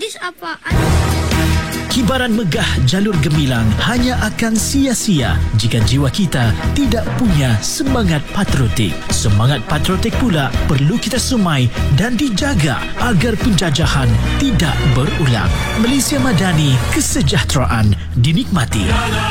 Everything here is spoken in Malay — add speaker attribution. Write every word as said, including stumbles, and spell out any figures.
Speaker 1: Polis apaan?
Speaker 2: Kibaran megah jalur gemilang hanya akan sia-sia jika jiwa kita tidak punya semangat patriotik. Semangat patriotik pula perlu kita sumai dan dijaga agar penjajahan tidak berulang. Malaysia Madani, kesejahteraan dinikmati.